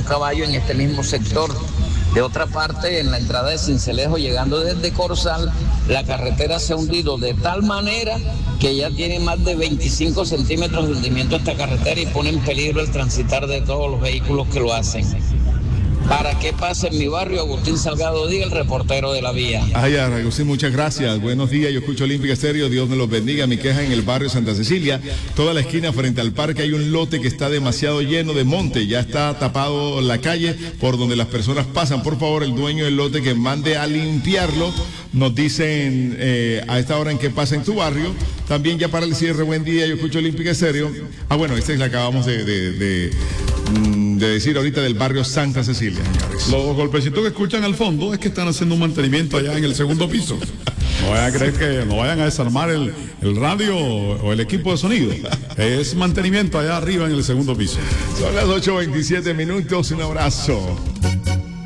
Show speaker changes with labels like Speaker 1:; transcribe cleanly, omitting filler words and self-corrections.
Speaker 1: caballo en este mismo sector. De otra parte, en la entrada de Sincelejo, llegando desde Corozal, la carretera se ha hundido de tal manera que ya tiene más de 25 centímetros de hundimiento esta carretera y pone en peligro el transitar de todos los vehículos que lo hacen. Para que pase en mi barrio, Agustín Salgado Díaz, el reportero de la vía.
Speaker 2: Ay, Agustín, muchas gracias. Buenos días, yo escucho Olímpica Estéreo, Dios me los bendiga. Mi queja en el barrio Santa Cecilia, toda la esquina frente al parque hay un lote que está demasiado lleno de monte, ya está tapado la calle por donde las personas pasan. Por favor, el dueño del lote que mande a limpiarlo. Nos dicen a esta hora en que pasa en tu barrio. También ya para el cierre, buen día, yo escucho Olímpica Estéreo. Bueno, esta es la que acabamos de decir ahorita del barrio Santa Cecilia, señores.
Speaker 3: Los golpecitos que escuchan al fondo es que están haciendo un mantenimiento allá en el segundo piso. No vayan a creer que no vayan a desarmar el radio o el equipo de sonido. Es mantenimiento allá arriba en el segundo piso.
Speaker 2: Son las 8:27 minutos. Un abrazo.